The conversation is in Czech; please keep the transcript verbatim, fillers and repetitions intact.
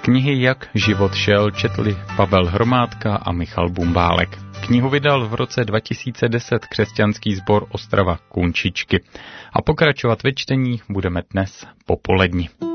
knihy Jak život šel četli Pavel Hromádka a Michal Bumbálek. Knihu vydal v roce dva tisíce deset křesťanský sbor Ostrava Kunčičky. A pokračovat ve čtení budeme dnes popoledni.